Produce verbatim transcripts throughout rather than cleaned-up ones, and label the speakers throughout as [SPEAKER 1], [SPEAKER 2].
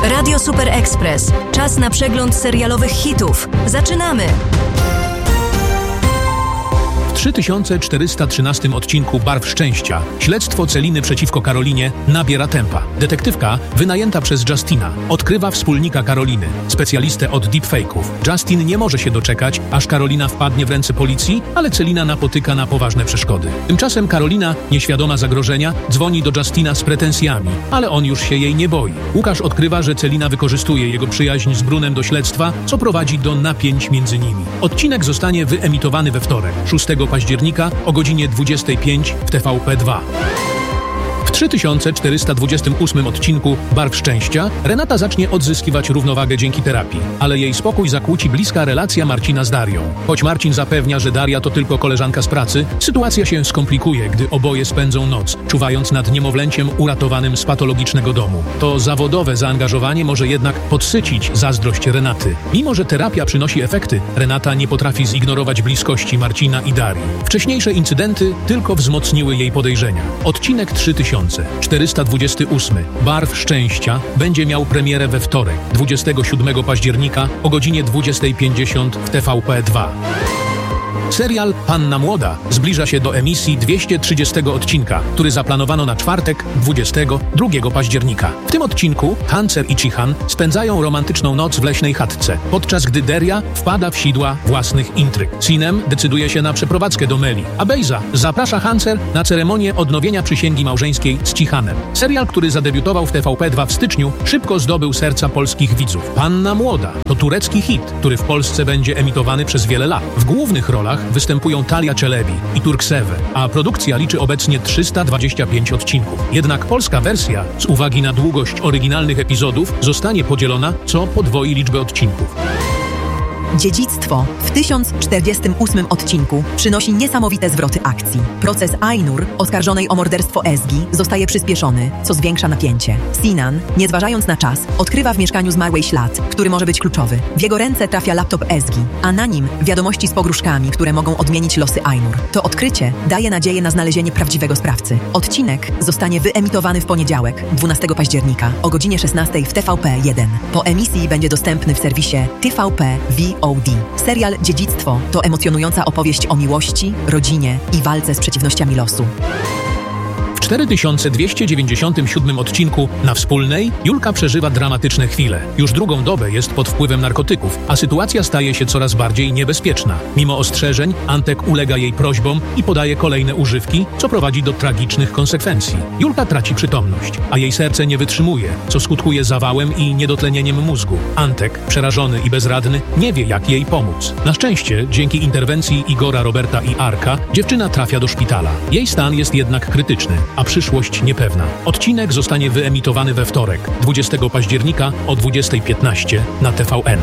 [SPEAKER 1] Radio Super Express. Czas na przegląd serialowych hitów. Zaczynamy!
[SPEAKER 2] W trzy tysiące czterysta trzynastym odcinku Barw Szczęścia śledztwo Celiny przeciwko Karolinie nabiera tempa. Detektywka, wynajęta przez Justina, odkrywa wspólnika Karoliny, specjalistę od deepfake'ów. Justin nie może się doczekać, aż Karolina wpadnie w ręce policji, ale Celina napotyka na poważne przeszkody. Tymczasem Karolina, nieświadoma zagrożenia, dzwoni do Justina z pretensjami, ale on już się jej nie boi. Łukasz odkrywa, że Celina wykorzystuje jego przyjaźń z Brunem do śledztwa, co prowadzi do napięć między nimi. Odcinek zostanie wyemitowany we wtorek, szóstego października o godzinie dwudziestej piątej w T V P dwa. W trzy tysiące czterysta dwudziestym ósmym odcinku Barw Szczęścia Renata zacznie odzyskiwać równowagę dzięki terapii, ale jej spokój zakłóci bliska relacja Marcina z Darią. Choć Marcin zapewnia, że Daria to tylko koleżanka z pracy, sytuacja się skomplikuje, gdy oboje spędzą noc, czuwając nad niemowlęciem uratowanym z patologicznego domu. To zawodowe zaangażowanie może jednak podsycić zazdrość Renaty. Mimo że terapia przynosi efekty, Renata nie potrafi zignorować bliskości Marcina i Darii. Wcześniejsze incydenty tylko wzmocniły jej podejrzenia. Odcinek trzy tysiące czterysta dwudziesty ósmy Barw Szczęścia będzie miał premierę we wtorek, dwudziestego siódmego października o godzinie dwudziestej pięćdziesiąt w T V P dwa. Serial Panna Młoda zbliża się do emisji dwieście trzydziestego odcinka, który zaplanowano na czwartek, dwudziestego drugiego października. W tym odcinku Hancer i Cihan spędzają romantyczną noc w leśnej chatce, podczas gdy Deria wpada w sidła własnych intryg. Sinem decyduje się na przeprowadzkę do Meli, a Bejza zaprasza Hancer na ceremonię odnowienia przysięgi małżeńskiej z Cihanem. Serial, który zadebiutował w T V P dwa w styczniu, szybko zdobył serca polskich widzów. Panna Młoda to turecki hit, który w Polsce będzie emitowany przez wiele lat. W głównych rolach występują Talia Czelebi i Turkseve, a produkcja liczy obecnie trzysta dwadzieścia pięć odcinków. Jednak polska wersja, z uwagi na długość oryginalnych epizodów, zostanie podzielona, co podwoi liczbę odcinków.
[SPEAKER 3] Dziedzictwo w tysiąc czterdziestym ósmym odcinku przynosi niesamowite zwroty akcji. Proces Ainur, oskarżonej o morderstwo Ezgi, zostaje przyspieszony, co zwiększa napięcie. Sinan, nie zważając na czas, odkrywa w mieszkaniu zmarłej ślad, który może być kluczowy. W jego ręce trafia laptop Ezgi, a na nim wiadomości z pogróżkami, które mogą odmienić losy Ainur. To odkrycie daje nadzieję na znalezienie prawdziwego sprawcy. Odcinek zostanie wyemitowany w poniedziałek, dwunastego października o godzinie szesnastej w T V P jeden. Po emisji będzie dostępny w serwisie T V P V O D. Serial Dziedzictwo to emocjonująca opowieść o miłości, rodzinie i walce z przeciwnościami losu.
[SPEAKER 2] W cztery tysiące dwieście dziewięćdziesiątym siódmym odcinku Na Wspólnej Julka przeżywa dramatyczne chwile. Już drugą dobę jest pod wpływem narkotyków, a sytuacja staje się coraz bardziej niebezpieczna. Mimo ostrzeżeń, Antek ulega jej prośbom i podaje kolejne używki, co prowadzi do tragicznych konsekwencji. Julka traci przytomność, a jej serce nie wytrzymuje, co skutkuje zawałem i niedotlenieniem mózgu. Antek, przerażony i bezradny, nie wie, jak jej pomóc. Na szczęście, dzięki interwencji Igora, Roberta i Arka, dziewczyna trafia do szpitala. Jej stan jest jednak krytyczny, a przyszłość niepewna. Odcinek zostanie wyemitowany we wtorek, dwudziestego października o dwudziestej piętnaście na T V N.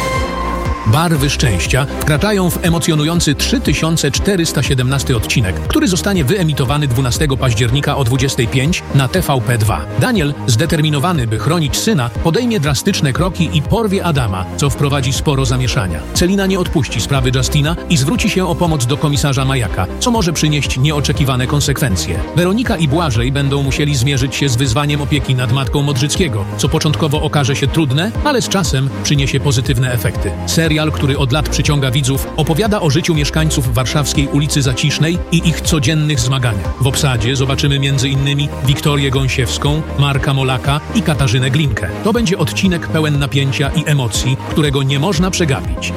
[SPEAKER 2] Barwy Szczęścia wkraczają w emocjonujący trzy tysiące czterysta siedemnasty odcinek, który zostanie wyemitowany dwunastego października o dwudziestej piątej na T V P dwa. Daniel, zdeterminowany, by chronić syna, podejmie drastyczne kroki i porwie Adama, co wprowadzi sporo zamieszania. Celina nie odpuści sprawy Justina i zwróci się o pomoc do komisarza Majaka, co może przynieść nieoczekiwane konsekwencje. Weronika i Błażej będą musieli zmierzyć się z wyzwaniem opieki nad matką Modrzyckiego, co początkowo okaże się trudne, ale z czasem przyniesie pozytywne efekty. Serial, który od lat przyciąga widzów, opowiada o życiu mieszkańców warszawskiej ulicy Zacisznej i ich codziennych zmaganiach. W obsadzie zobaczymy między innymi Wiktorię Gąsiewską, Marka Molaka i Katarzynę Glinkę. To będzie odcinek pełen napięcia i emocji, którego nie można przegapić.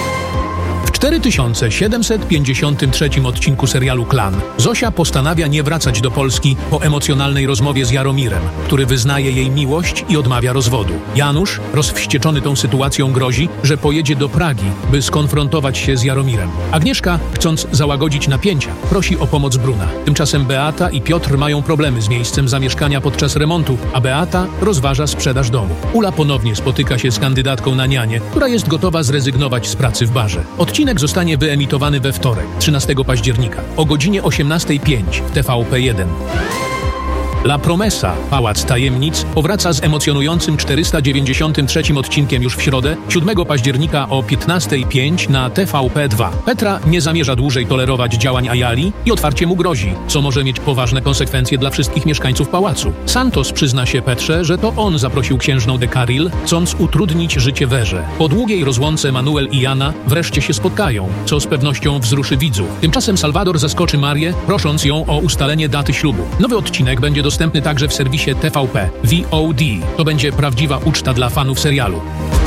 [SPEAKER 2] W cztery tysiące siedemset pięćdziesiątym trzecim odcinku serialu Klan Zosia postanawia nie wracać do Polski po emocjonalnej rozmowie z Jaromirem, który wyznaje jej miłość i odmawia rozwodu. Janusz, rozwścieczony tą sytuacją, grozi, że pojedzie do Pragi, by skonfrontować się z Jaromirem. Agnieszka, chcąc załagodzić napięcia, prosi o pomoc Bruna. Tymczasem Beata i Piotr mają problemy z miejscem zamieszkania podczas remontu, a Beata rozważa sprzedaż domu. Ula ponownie spotyka się z kandydatką na nianię, która jest gotowa zrezygnować z pracy w barze. Odcinek zostanie wyemitowany we wtorek, trzynastego października o godzinie osiemnastej piątej w T V P jeden. La Promesa, Pałac Tajemnic, powraca z emocjonującym czterysta dziewięćdziesiątym trzecim odcinkiem już w środę, siódmego października o piętnasta pięć na T V P dwa. Petra nie zamierza dłużej tolerować działań Ayali i otwarcie mu grozi, co może mieć poważne konsekwencje dla wszystkich mieszkańców pałacu. Santos przyzna się Petrze, że to on zaprosił księżną de Carril, chcąc utrudnić życie Werze. Po długiej rozłące Manuel i Jana wreszcie się spotkają, co z pewnością wzruszy widzów. Tymczasem Salvador zaskoczy Marię, prosząc ją o ustalenie daty ślubu. Nowy odcinek będzie dostępny także w serwisie T V P V O D. To będzie prawdziwa uczta dla fanów serialu.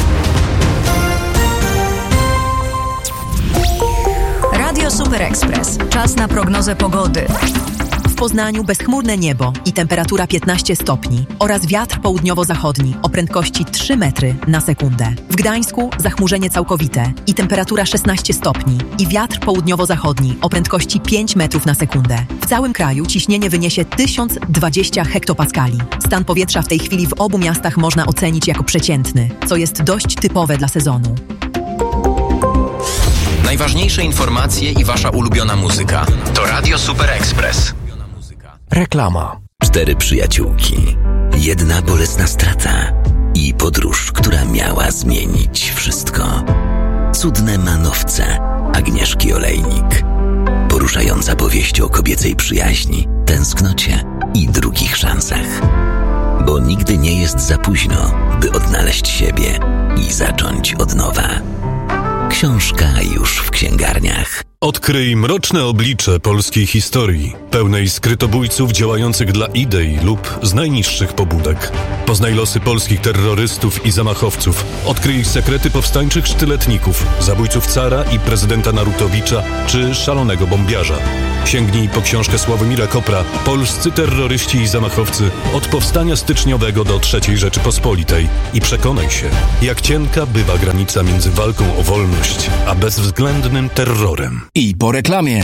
[SPEAKER 1] Radio Super Express. Czas na prognozę pogody.
[SPEAKER 3] W Poznaniu bezchmurne niebo i temperatura piętnaście stopni oraz wiatr południowo-zachodni o prędkości trzy metry na sekundę. W Gdańsku zachmurzenie całkowite i temperatura szesnaście stopni i wiatr południowo-zachodni o prędkości pięć metrów na sekundę. W całym kraju ciśnienie wyniesie tysiąc dwadzieścia hektopaskali. Stan powietrza w tej chwili w obu miastach można ocenić jako przeciętny, co jest dość typowe dla sezonu.
[SPEAKER 4] Najważniejsze informacje i wasza ulubiona muzyka to Radio Super Express.
[SPEAKER 5] Reklama. Cztery przyjaciółki, jedna bolesna strata i podróż, która miała zmienić wszystko. Cudne manowce Agnieszki Olejnik. Poruszająca powieść o kobiecej przyjaźni, tęsknocie i drugich szansach. Bo nigdy nie jest za późno, by odnaleźć siebie i zacząć od nowa. Książka już w księgarniach.
[SPEAKER 6] Odkryj mroczne oblicze polskiej historii, pełnej skrytobójców działających dla idei lub z najniższych pobudek. Poznaj losy polskich terrorystów i zamachowców. Odkryj ich sekrety powstańczych sztyletników, zabójców cara i prezydenta Narutowicza czy szalonego bombiarza. Sięgnij po książkę Sławomira Kopra Polscy terroryści i zamachowcy od powstania styczniowego do trzeciej Rzeczypospolitej i przekonaj się, jak cienka bywa granica między walką o wolność a bezwzględnym terrorem.
[SPEAKER 5] I po reklamie.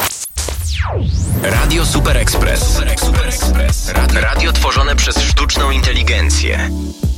[SPEAKER 4] Radio Super Express. Radio tworzone przez sztuczną inteligencję.